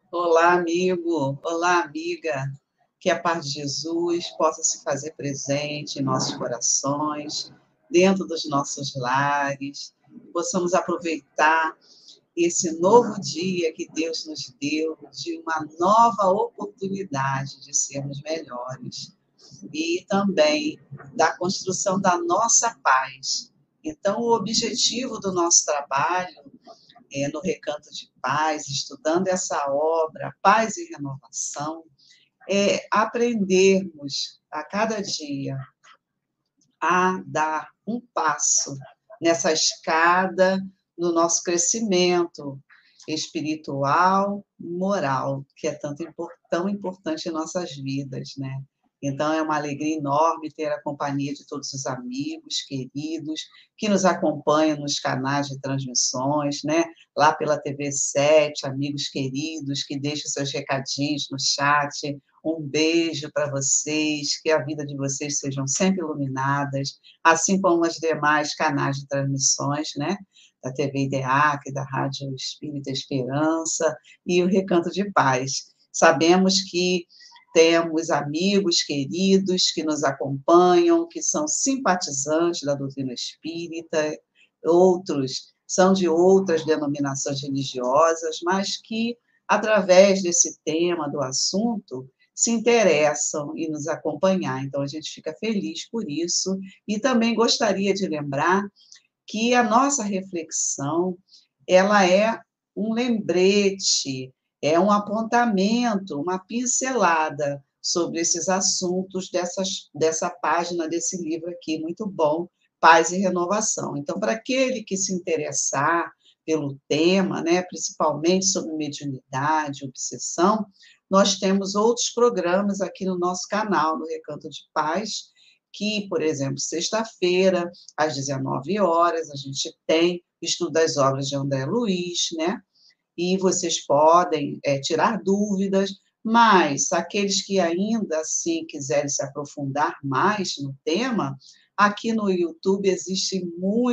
Olá, amigo. Olá, amiga. Que a paz de Jesus possa se fazer presente em nossos corações, dentro dos nossos lares. Possamos aproveitar esse novo dia que Deus nos deu, de uma nova oportunidade de sermos melhores. E também da construção da nossa paz. Então, o objetivo do nosso trabalho no Recanto de Paz, estudando essa obra, Paz e Renovação, é aprendermos a cada dia a dar um passo nessa escada do nosso crescimento espiritual, moral, que é tão importante em nossas vidas, né? Então, é uma alegria enorme ter a companhia de todos os amigos, queridos, que nos acompanham nos canais de transmissões, né? Lá pela TV7, amigos queridos, que deixam seus recadinhos no chat. Um beijo para vocês, que a vida de vocês sejam sempre iluminadas, assim como os demais canais de transmissões, né? Da TV IDEAC, da Rádio Espírita Esperança e o Recanto de Paz. Sabemos que temos amigos queridos que nos acompanham, que são simpatizantes da doutrina espírita, outros são de outras denominações religiosas, mas que, através desse tema, do assunto, se interessam em nos acompanhar. Então, a gente fica feliz por isso. E também gostaria de lembrar que a nossa reflexão, ela é um lembrete, é um apontamento, uma pincelada sobre esses assuntos dessa página desse livro aqui, muito bom, Paz e Renovação. Então, para aquele que se interessar pelo tema, né, principalmente sobre mediunidade, obsessão, nós temos outros programas aqui no nosso canal, no Recanto de Paz, que, por exemplo, sexta-feira, às 19 horas, a gente tem estudo das obras de André Luiz, né? E vocês podem tirar dúvidas, mas aqueles que ainda assim quiserem se aprofundar mais no tema, aqui no YouTube existem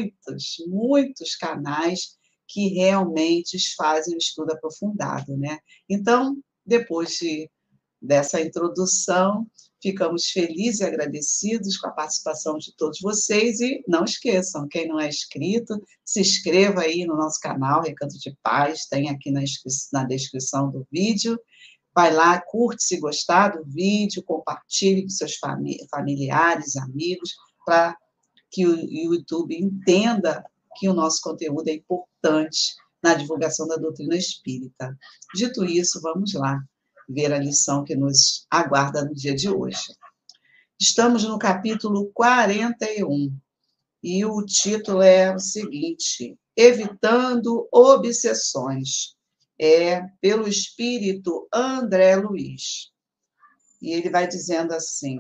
muitos canais que realmente fazem o estudo aprofundado, né? Então, depois dessa introdução, ficamos felizes e agradecidos com a participação de todos vocês e não esqueçam, quem não é inscrito, se inscreva aí no nosso canal Recanto de Paz, tem aqui na descrição do vídeo, vai lá, curte se gostar do vídeo, compartilhe com seus familiares, amigos, para que o YouTube entenda que o nosso conteúdo é importante na divulgação da doutrina espírita. Dito isso, vamos lá ver a lição que nos aguarda no dia de hoje. Estamos no capítulo 41 e o título é o seguinte: Evitando Obsessões. É pelo espírito André Luiz. E ele vai dizendo assim: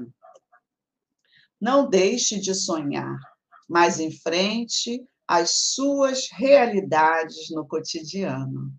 não deixe de sonhar, mas enfrente as suas realidades no cotidiano.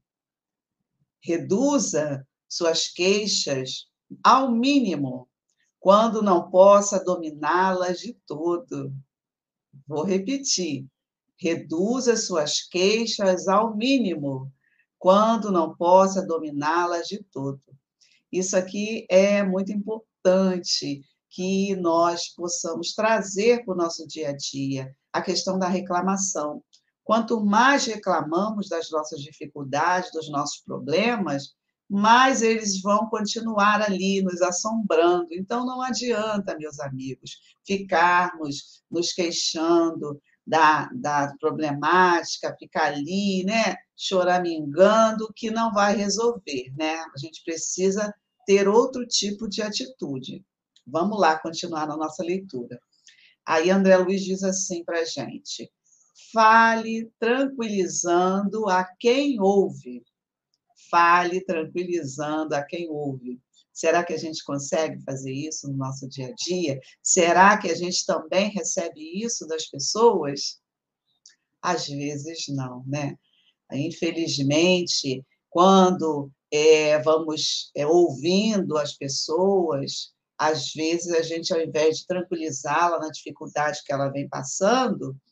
Reduza suas queixas ao mínimo, quando não possa dominá-las de todo. Vou repetir. Reduza suas queixas ao mínimo, quando não possa dominá-las de todo. Isso aqui é muito importante que nós possamos trazer para o nosso dia a dia, a questão da reclamação. Quanto mais reclamamos das nossas dificuldades, dos nossos problemas, mais eles vão continuar ali nos assombrando. Então, não adianta, meus amigos, ficarmos nos queixando da problemática, ficar ali, né, choramingando, que não vai resolver, né? A gente precisa ter outro tipo de atitude. Vamos lá continuar na nossa leitura. Aí André Luiz diz assim para a gente: fale tranquilizando a quem ouve. Fale tranquilizando a quem ouve. Será que a gente consegue fazer isso no nosso dia a dia? Será que a gente também recebe isso das pessoas? Às vezes não, né? Infelizmente, quando vamos ouvindo as pessoas, às vezes a gente, ao invés de tranquilizá-la na dificuldade que ela vem passando,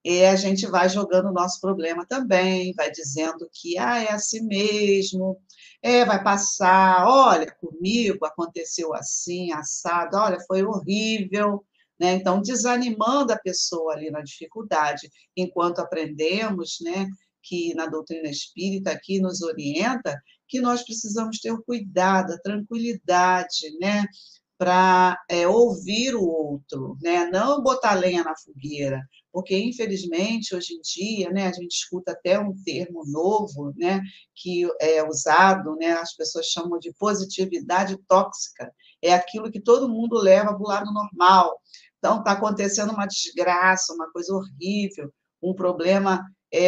E a gente vai jogando o nosso problema também, vai dizendo que é assim mesmo, vai passar, olha, comigo aconteceu assim, assado, olha, foi horrível, né? Então, desanimando a pessoa ali na dificuldade, enquanto aprendemos, né, que na doutrina espírita aqui nos orienta que nós precisamos ter o cuidado, a tranquilidade, né, para ouvir o outro, né? Não botar lenha na fogueira, porque infelizmente hoje em dia, né, a gente escuta até um termo novo, né, que é usado, né, as pessoas chamam de positividade tóxica, é aquilo que todo mundo leva para o lado normal. Então está acontecendo uma desgraça, uma coisa horrível, um problema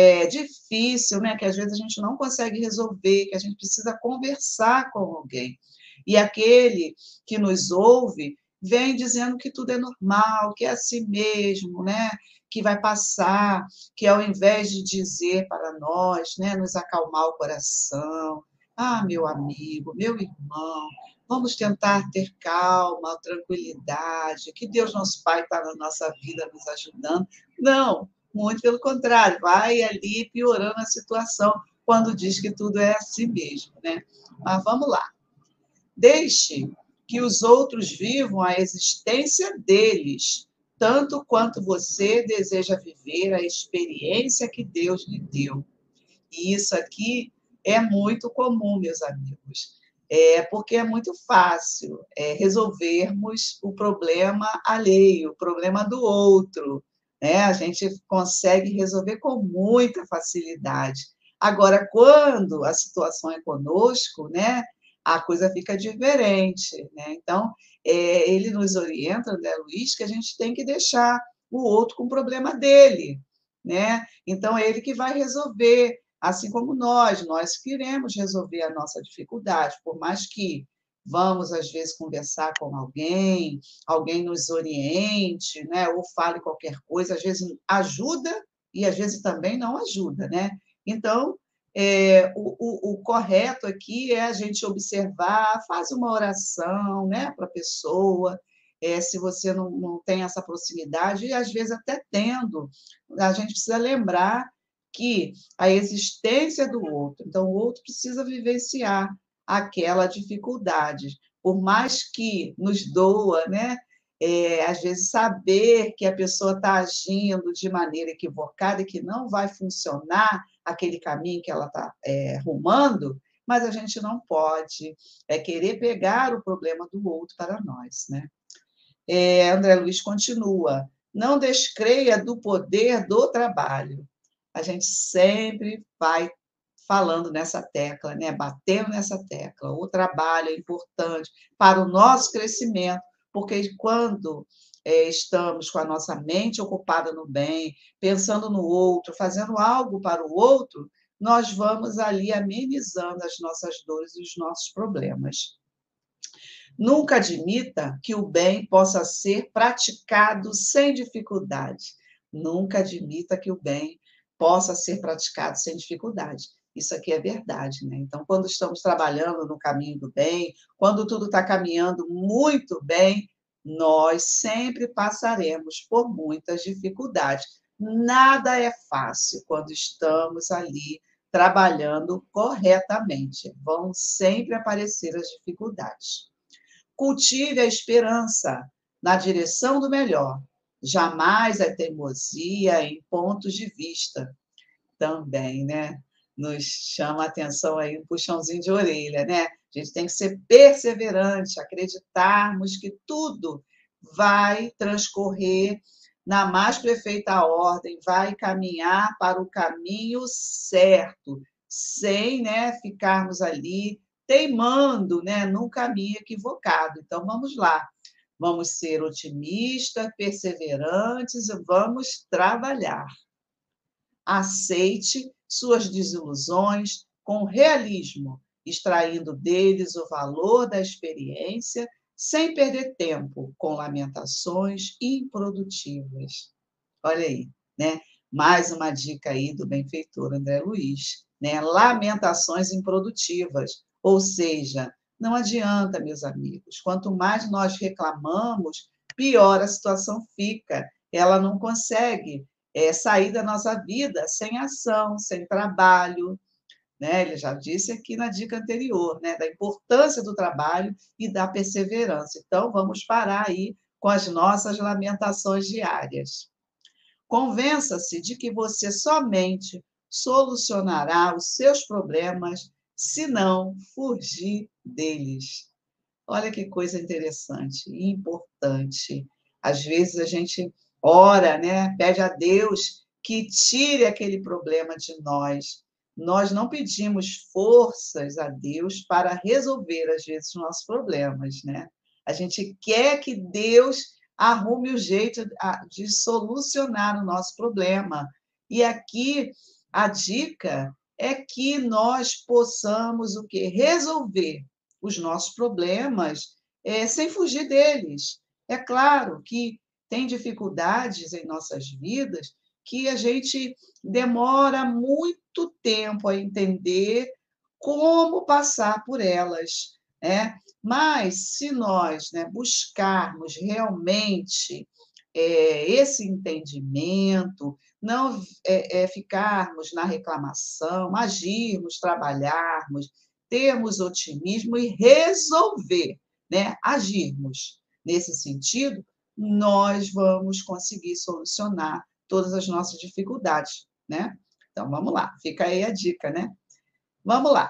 difícil, né, que às vezes a gente não consegue resolver, que a gente precisa conversar com alguém. E aquele que nos ouve vem dizendo que tudo é normal, que é assim mesmo, né? Que vai passar, que ao invés de dizer para nós, né, nos acalmar o coração, meu amigo, meu irmão, vamos tentar ter calma, tranquilidade, que Deus, nosso Pai, está na nossa vida nos ajudando. Não, muito pelo contrário, vai ali piorando a situação quando diz que tudo é assim mesmo, né? Mas vamos lá. Deixe que os outros vivam a existência deles, tanto quanto você deseja viver a experiência que Deus lhe deu. E isso aqui é muito comum, meus amigos, porque é muito fácil resolvermos o problema alheio, o problema do outro, né? A gente consegue resolver com muita facilidade. Agora, quando a situação é conosco, né, a coisa fica diferente, né? Então, ele nos orienta, André Luiz, que a gente tem que deixar o outro com o problema dele, né? Então, é ele que vai resolver. Assim como nós queremos resolver a nossa dificuldade, por mais que vamos, às vezes, conversar com alguém, alguém nos oriente, né, ou fale qualquer coisa, às vezes ajuda e às vezes também não ajuda, né? Então, o correto aqui é a gente observar, faz uma oração, né, para a pessoa, se você não tem essa proximidade, e às vezes até tendo, a gente precisa lembrar que a existência do outro. Então, o outro precisa vivenciar aquela dificuldade, por mais que nos doa, né? Às vezes, saber que a pessoa está agindo de maneira equivocada e que não vai funcionar aquele caminho que ela está rumando, mas a gente não pode querer pegar o problema do outro para nós, né? André Luiz continua: não descreia do poder do trabalho. A gente sempre vai falando nessa tecla, né? Batendo nessa tecla. O trabalho é importante para o nosso crescimento, porque quando estamos com a nossa mente ocupada no bem, pensando no outro, fazendo algo para o outro, nós vamos ali amenizando as nossas dores e os nossos problemas. Nunca admita que o bem possa ser praticado sem dificuldade. Nunca admita que o bem possa ser praticado sem dificuldade. Isso aqui é verdade, né? Então, quando estamos trabalhando no caminho do bem, quando tudo está caminhando muito bem, nós sempre passaremos por muitas dificuldades. Nada é fácil quando estamos ali trabalhando corretamente. Vão sempre aparecer as dificuldades. Cultive a esperança na direção do melhor, jamais a teimosia em pontos de vista. Também, né? Nos chama a atenção aí um puxãozinho de orelha, né? A gente tem que ser perseverante, acreditarmos que tudo vai transcorrer na mais perfeita ordem, vai caminhar para o caminho certo, sem, né, ficarmos ali teimando, né, num caminho equivocado. Então, vamos lá. Vamos ser otimistas, perseverantes e vamos trabalhar. Aceite suas desilusões com realismo, extraindo deles o valor da experiência, sem perder tempo com lamentações improdutivas. Olha aí, né? Mais uma dica aí do benfeitor André Luiz, né? Lamentações improdutivas, ou seja, não adianta, meus amigos, quanto mais nós reclamamos, pior a situação fica. Ela não consegue sair da nossa vida sem ação, sem trabalho, né? Ele já disse aqui na dica anterior, né? Da importância do trabalho e da perseverança. Então, vamos parar aí com as nossas lamentações diárias. Convença-se de que você somente solucionará os seus problemas se não fugir deles. Olha que coisa interessante e importante. Às vezes a gente ora, né? Pede a Deus que tire aquele problema de nós. Nós não pedimos forças a Deus para resolver, às vezes, os nossos problemas, né? A gente quer que Deus arrume o jeito de solucionar o nosso problema. E aqui a dica é que nós possamos o quê? Resolver os nossos problemas sem fugir deles. É claro que tem dificuldades em nossas vidas que a gente demora muito tempo a entender como passar por elas, né? Mas se nós, né, buscarmos realmente esse entendimento, não ficarmos na reclamação, agirmos, trabalharmos, termos otimismo e resolver, né, agirmos nesse sentido, nós vamos conseguir solucionar todas as nossas dificuldades, né? Então, vamos lá, fica aí a dica, né? Vamos lá.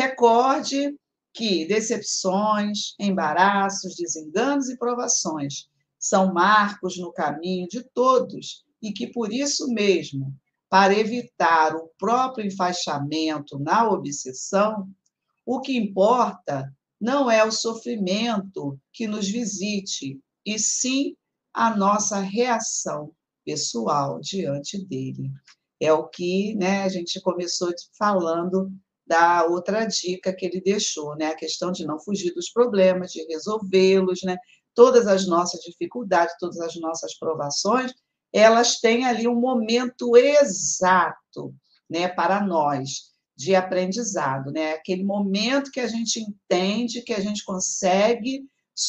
Recorde que decepções, embaraços, desenganos e provações são marcos no caminho de todos e que, por isso mesmo, para evitar o próprio enfaixamento na obsessão, o que importa não é o sofrimento que nos visite, e sim a nossa reação pessoal diante dele. É o que, né, a gente começou falando da outra dica que ele deixou, né? A questão de não fugir dos problemas, de resolvê-los, né? Todas as nossas dificuldades, todas as nossas provações, elas têm ali um momento exato, né, para nós, de aprendizado, né? Aquele momento que a gente entende, que a gente consegue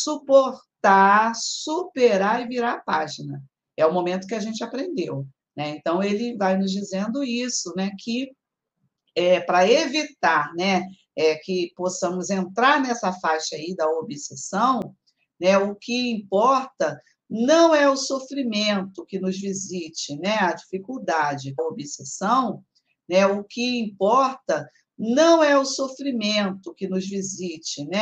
suportar, superar e virar a página. É o momento que a gente aprendeu, né? Então, ele vai nos dizendo isso, né? Que para evitar, né, que possamos entrar nessa faixa aí da obsessão, né, o que importa não é o sofrimento que nos visite, né, a dificuldade, a obsessão, né, o que importa não é o sofrimento que nos visite, né,